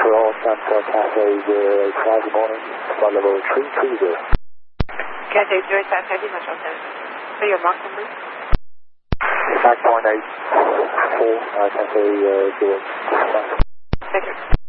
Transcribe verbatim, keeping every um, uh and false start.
for all Sunset Cafe zero eight five, good morning, flight level three three zero. Cafe zero eight five, Heavy Metro ten. So your mark number? nine point eight four, uh, Cafe uh, zero eight five. Thank you.